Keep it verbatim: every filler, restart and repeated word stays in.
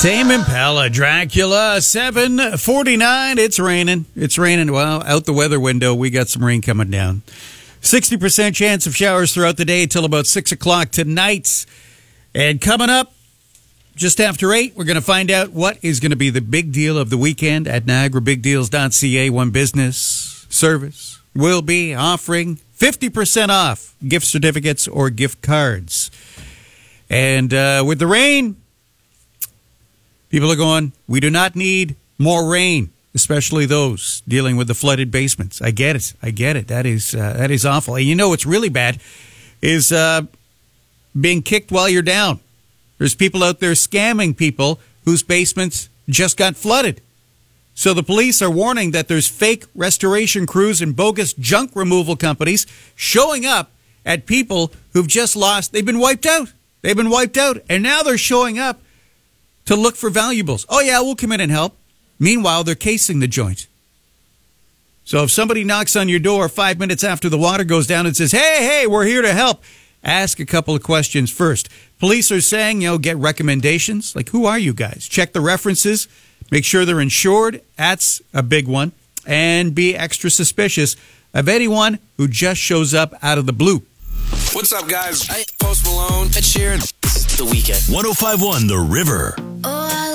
Tame Impala, Dracula, seven forty-nine. It's raining. It's raining. Well, out the weather window, we got some rain coming down. sixty percent chance of showers throughout the day until about six o'clock tonight. And coming up, just after eight, we're going to find out what is going to be the big deal of the weekend at Niagara Big Deals dot C A. One business service will be offering fifty percent off gift certificates or gift cards. And uh, with the rain, people are going, we do not need more rain, especially those dealing with the flooded basements. I get it. I get it. That is uh, that is awful. And you know what's really bad is uh, being kicked while you're down. There's people out there scamming people whose basements just got flooded. So the police are warning that there's fake restoration crews and bogus junk removal companies showing up at people who've just lost. They've been wiped out. They've been wiped out. And now they're showing up to look for valuables. Oh, yeah, we'll come in and help. Meanwhile, they're casing the joint. So if somebody knocks on your door five minutes after the water goes down and says, hey, hey, we're here to help, ask a couple of questions first. Police are saying, you know, get recommendations. Like, who are you guys? Check the references. Make sure they're insured. That's a big one. And be extra suspicious of anyone who just shows up out of the blue. What's up, guys? Hey, Post Malone. Ed Sheeran. The Weekend. one oh five point one The River.